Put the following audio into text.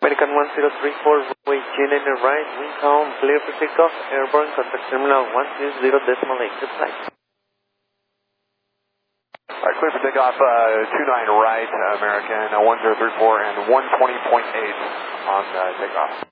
American 1034, runway GNN right, wind calm, clear for takeoff, airborne, contact terminal 120.8, good flight. Alright, clear for takeoff, 29 right, American 1034 and 120.8 on takeoff.